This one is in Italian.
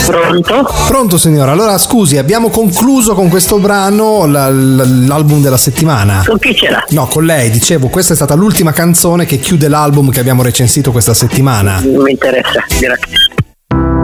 Pronto? Pronto signora, allora scusi, abbiamo concluso con questo brano l'album della settimana. Con chi c'era? No, con lei, dicevo, questa è stata l'ultima canzone che chiude l'album che abbiamo recensito questa settimana. Non mi interessa, grazie.